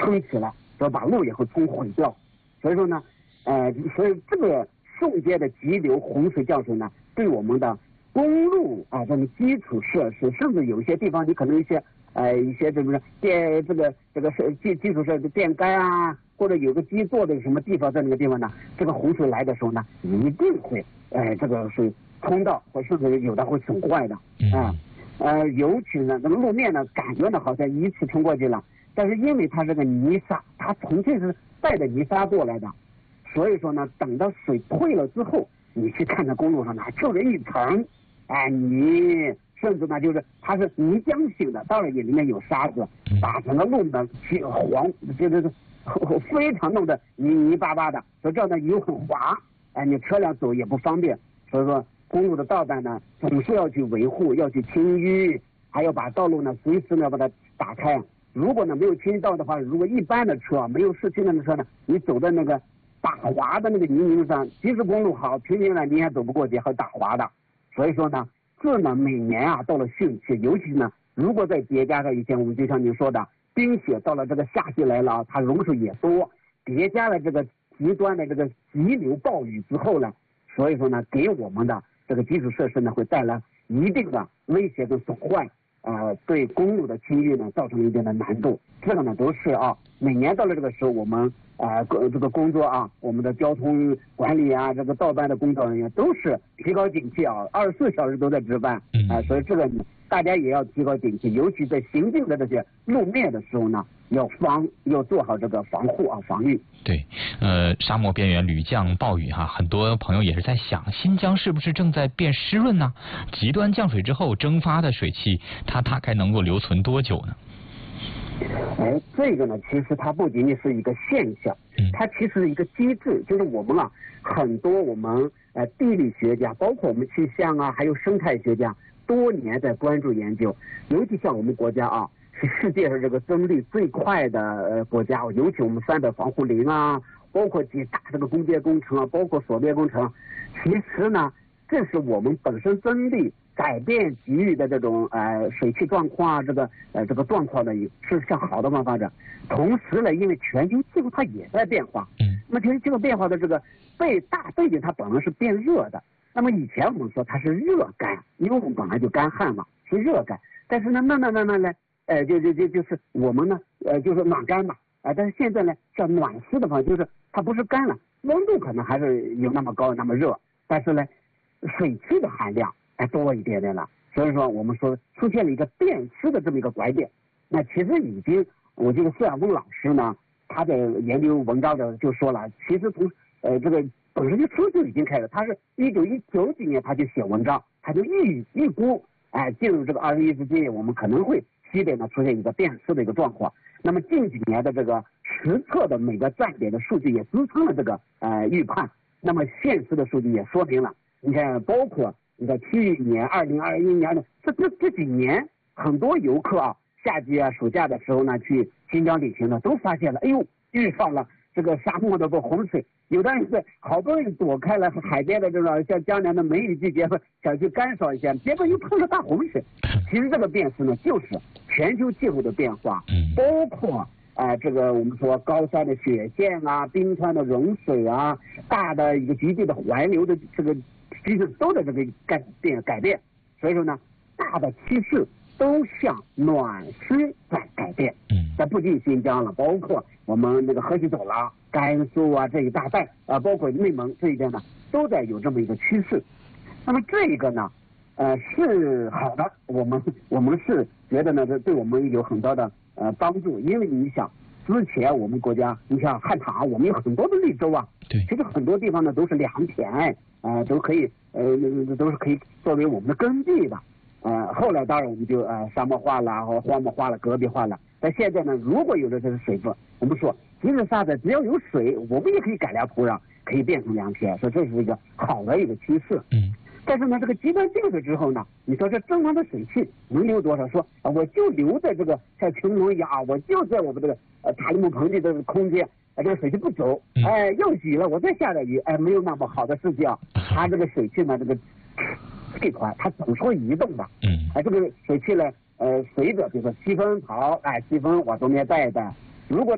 冲起来，说把路也会冲毁掉。所以说呢，所以这个送接的急流洪水降水呢，对我们的公路啊，这种基础设施，甚至有些地方你可能一些这个电基础设施电杆啊，或者有个基座的什么地方，在那个地方呢，这个洪水来的时候呢，一定会这个水冲到，或甚至有的会损坏的啊。尤其呢，这个路面呢，感觉呢好像一次冲过去了，但是因为它这个泥沙，它纯粹是带着泥沙过来的，所以说呢，等到水退了之后，你去看那公路上呢，就是一层泥，甚至呢就是它是泥浆性的，当然也里面有沙子，把整个路呢黄，就是非常弄得泥巴巴的，所以这样呢油很滑，你车辆走也不方便，所以说公路的道带呢总是要去维护，要去清淤，还要把道路呢随时呢把它打开。如果呢没有清淤道的话，如果一般的车没有市区内的车呢，你走在那个打滑的那个泥泞上，即使公路好，平平呢你也走不过去，还打滑的。所以说呢，这呢每年啊到了汛期，尤其呢如果再叠加上以前我们就像您说的冰雪，到了这个夏季来了，它融水也多，叠加了这个极端的这个急流暴雨之后呢，所以说呢给我们的这个基础设施呢会带来一定的威胁跟损坏，对公路的清淤呢造成一定的难度。这个呢都是每年到了这个时候，我们这个工作我们的交通管理啊，这个道办的工作人员都是提高警惕24小时都在值班所以这个大家也要提高警惕，尤其在行进的这些路面的时候呢，要做好这个防护防御。 对，沙漠边缘屡降暴雨很多朋友也是在想，新疆是不是正在变湿润呢？极端降水之后蒸发的水汽，它大概能够留存多久呢？ 这个呢，其实它不仅仅是一个现象，它其实是一个机制，就是我们很多我们地理学家，包括我们气象还有生态学家，多年在关注研究，尤其像我们国家是世界上这个增绿最快的国家，尤其我们300防护林包括几大这个工业工程包括锁边工程，其实呢，这是我们本身增绿改变给予的这种水汽状况这个状况呢是向好的方发展。同时呢，因为全球气候它也在变化，那么全球气候变化的这个大背景它本来是变热的。那么以前我们说它是热干，因为我们本来就干旱嘛，是热干。但是呢，慢慢呢，就是我们呢，就是暖干嘛，但是现在呢，像暖湿的话，就是它不是干了，温度可能还是有那么高那么热，但是呢，水汽的含量多一点点了。所以说我们说出现了一个变湿的这么一个拐点。那其实已经，我这个孙亚峰老师呢，他的研究文章的就说了，其实从这个本身就已经开始，他是1990几年他就写文章，他就预估进入这个21世纪，我们可能会西北呢出现一个变湿的一个状况。那么近几年的这个实测的每个站点的数据也支撑了这个预判。那么现实的数据也说明了，你看包括你看去年2021年的这几年，很多游客夏季暑假的时候呢去新疆旅行呢，都发现了遇上了这个沙漠的洪水，有的人是好不容易躲开了海边的这种像江南的梅雨季节，想去干扫一下，结果又碰了大洪水。其实这个变湿呢，就是全球气候的变化，包括这个我们说高山的雪线冰川的融水大的一个局地的环流的这个机制都在这个改变。所以说呢，大的趋势都向暖湿在改变。但不仅新疆了，包括我们那个河西走廊、甘肃这一大带包括内蒙这一边呢，都在有这么一个趋势。那么这个呢，是好的，我们是觉得呢，这对我们有很多的帮助。因为你想，之前我们国家，你像汉唐，我们有很多的绿洲对， 其实很多地方呢都是良田，都可以都是可以作为我们的耕地的。后来当然我们就沙漠化了或荒漠化了、戈壁化了。但现在呢，如果有了这个水分，我们说即使沙子只要有水，我们也可以改良土壤，可以变成良田，所以这是一个好的一个趋势。但是呢，这个极端降水之后呢，你说这正常的水汽能留多少？说我就留在这个像穹窿一样我就在我们这个塔里木盆地的空间，这个水汽不走，要雨了我再下点雨，没有那么好的事情它这个水汽呢，这个这块它总是会移动的。这个水汽呢，随着比如说西风跑，西风往中间带一带，如果